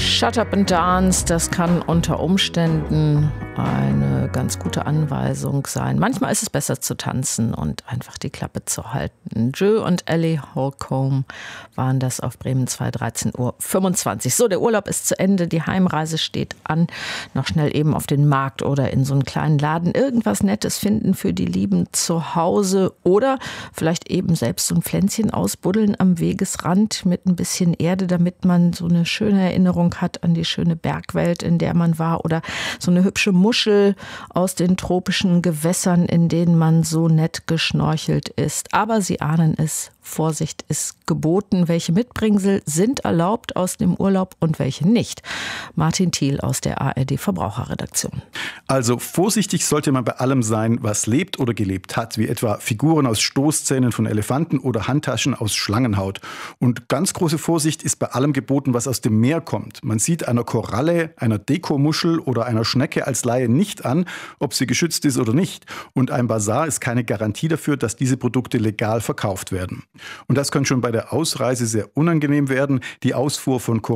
Shut Up and Dance, das kann unter Umständen eine ganz gute Anweisung sein. Manchmal ist es besser zu tanzen und einfach die Klappe zu halten. Joe und Ellie Holcomb waren das auf Bremen 2, 13:25 Uhr. So, der Urlaub ist zu Ende, die Heimreise steht an. Noch schnell eben auf den Markt oder in so einen kleinen Laden irgendwas Nettes finden für die Lieben zu Hause oder vielleicht eben selbst so ein Pflänzchen ausbuddeln am Wegesrand mit ein bisschen Erde, damit man so eine schöne Erinnerung hat an die schöne Bergwelt, in der man war, oder so eine hübsche Muschel aus den tropischen Gewässern, in denen man so nett geschnorchelt ist. Aber Sie ahnen es, Vorsicht ist geboten. Welche Mitbringsel sind erlaubt aus dem Urlaub und welche nicht? Martin Thiel aus der ARD Verbraucherredaktion. Also vorsichtig sollte man bei allem sein, was lebt oder gelebt hat, wie etwa Figuren aus Stoßzähnen von Elefanten oder Handtaschen aus Schlangenhaut. Und ganz große Vorsicht ist bei allem geboten, was aus dem Meer kommt. Man sieht einer Koralle, einer Dekomuschel oder einer Schnecke als Laie nicht an, ob sie geschützt ist oder nicht. Und ein Basar ist keine Garantie dafür, dass diese Produkte legal verkauft werden. Und das kann schon bei der Ausreise sehr unangenehm werden. Die Ausfuhr von